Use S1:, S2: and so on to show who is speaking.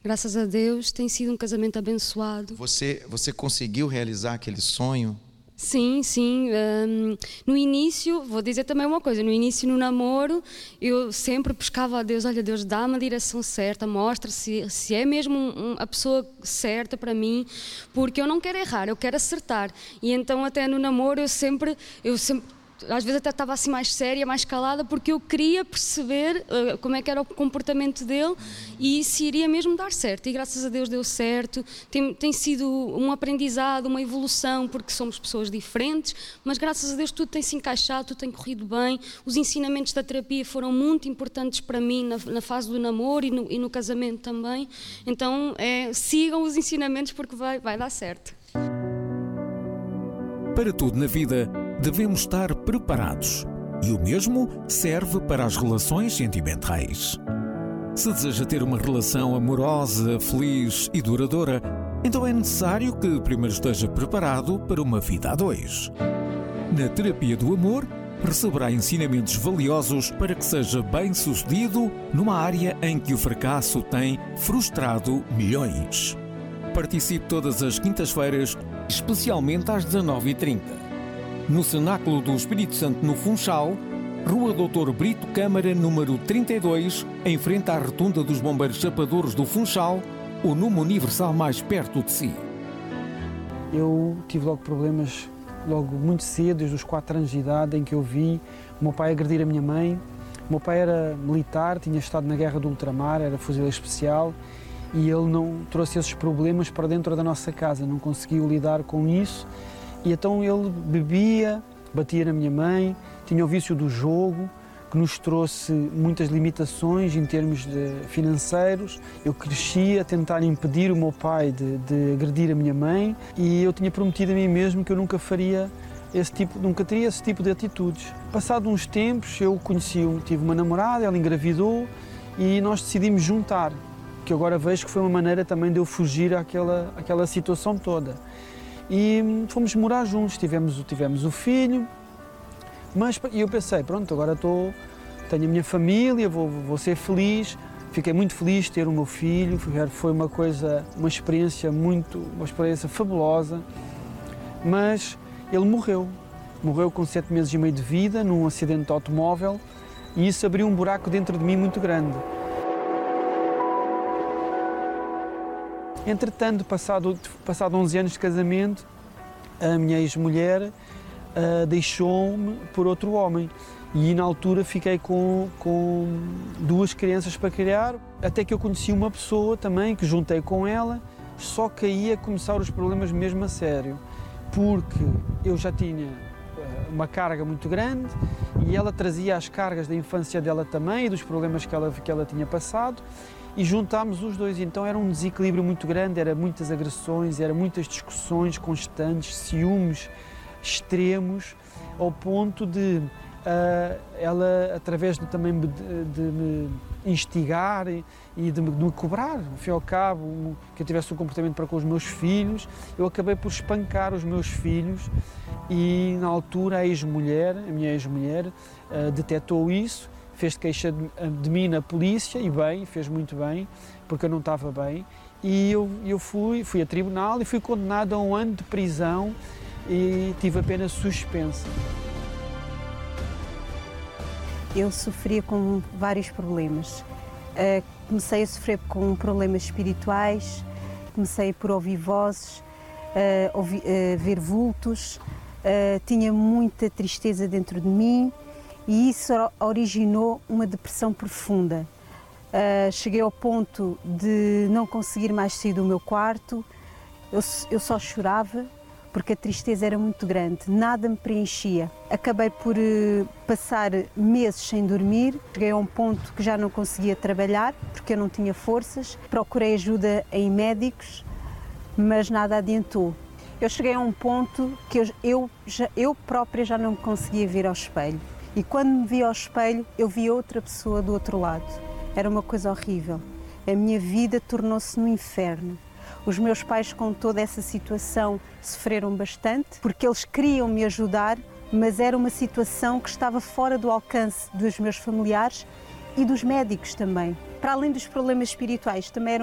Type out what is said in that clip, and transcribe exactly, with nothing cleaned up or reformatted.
S1: Graças a Deus tem sido um casamento abençoado.
S2: Você, você conseguiu realizar aquele sonho?
S1: Sim, sim. Um, no início, vou dizer também uma coisa, no início no namoro, eu sempre pescava a Deus, olha Deus, dá-me a direção certa, mostra se, se é mesmo um, a pessoa certa para mim, porque eu não quero errar, eu quero acertar. E então até no namoro eu sempre, eu sempre às vezes até estava assim mais séria, mais calada, porque eu queria perceber uh, como é que era o comportamento dele e se iria mesmo dar certo. E graças a Deus deu certo. Tem, tem sido um aprendizado, uma evolução, porque somos pessoas diferentes, mas graças a Deus tudo tem se encaixado, tudo tem corrido bem. Os ensinamentos da terapia foram muito importantes para mim na, na fase do namoro e no, e no casamento também. Então é, sigam os ensinamentos porque vai, vai dar certo.
S3: Para tudo na vida, devemos estar preparados. E o mesmo serve para as relações sentimentais. Se deseja ter uma relação amorosa, feliz e duradoura, então é necessário que primeiro esteja preparado para uma vida a dois. Na terapia do amor, receberá ensinamentos valiosos para que seja bem-sucedido numa área em que o fracasso tem frustrado milhões. Participe todas as quintas-feiras, especialmente às dezanove e trinta. No Cenáculo do Espírito Santo, no Funchal, Rua doutor Brito Câmara, número trinta e dois, em frente à Rotunda dos Bombeiros Chapadores do Funchal, ou numa Universal mais perto de si.
S4: Eu tive logo problemas, logo muito cedo, desde os quatro anos de idade, em que eu vi o meu pai agredir a minha mãe. O meu pai era militar, tinha estado na guerra do ultramar, era fuzileiro especial, e ele não trouxe esses problemas para dentro da nossa casa, não conseguiu lidar com isso, e então ele bebia, batia na minha mãe, tinha o vício do jogo, que nos trouxe muitas limitações em termos de financeiros. Eu cresci a tentar impedir o meu pai de, de agredir a minha mãe, e eu tinha prometido a mim mesmo que eu nunca faria esse tipo, nunca teria esse tipo de atitudes. Passado uns tempos, eu conheci, tive uma namorada, ela engravidou, e nós decidimos juntar, que agora vejo que foi uma maneira também de eu fugir àquela, àquela situação toda. E fomos morar juntos, tivemos, tivemos o filho, mas eu pensei, pronto, agora estou, tenho a minha família, vou, vou ser feliz. Fiquei muito feliz de ter o meu filho, foi uma coisa, uma experiência muito, uma experiência fabulosa, mas ele morreu. Morreu com sete meses e meio de vida, num acidente de automóvel, e isso abriu um buraco dentro de mim muito grande. Entretanto, passado, passado onze anos de casamento, a minha ex-mulher uh, deixou-me por outro homem, e na altura fiquei com, com duas crianças para criar, até que eu conheci uma pessoa também, que juntei com ela, só que aí ia começar os problemas mesmo a sério, porque eu já tinha uma carga muito grande e ela trazia as cargas da infância dela também e dos problemas que ela, que ela tinha passado, e juntámos os dois. Então era um desequilíbrio muito grande, era muitas agressões, era muitas discussões constantes, ciúmes extremos, ao ponto de uh, ela, através de, também de, de me instigar e, e de, me, de me cobrar, ao fim e ao cabo, um, que eu tivesse um comportamento para com os meus filhos, eu acabei por espancar os meus filhos, e na altura a ex-mulher, a minha ex-mulher, uh, detectou isso, fez queixa de, de mim na polícia, e bem, fez muito bem, porque eu não estava bem, e eu, eu fui, fui a tribunal e fui condenado a um ano de prisão e tive a pena suspensa.
S5: Eu sofria com vários problemas. Uh, comecei a sofrer com problemas espirituais, comecei por ouvir vozes, uh, ouvir, uh, ver vultos, uh, tinha muita tristeza dentro de mim, e isso originou uma depressão profunda. Uh, cheguei ao ponto de não conseguir mais sair do meu quarto, eu, eu só chorava, porque a tristeza era muito grande, nada me preenchia. Acabei por uh, passar meses sem dormir, cheguei a um ponto que já não conseguia trabalhar, porque eu não tinha forças. Procurei ajuda em médicos, mas nada adiantou. Eu cheguei a um ponto que eu, eu, já, eu própria já não me conseguia ver ao espelho. E quando me vi ao espelho, eu vi outra pessoa do outro lado. Era uma coisa horrível. A minha vida tornou-se no inferno. Os meus pais, com toda essa situação, sofreram bastante, porque eles queriam me ajudar, mas era uma situação que estava fora do alcance dos meus familiares e dos médicos também. Para além dos problemas espirituais, também era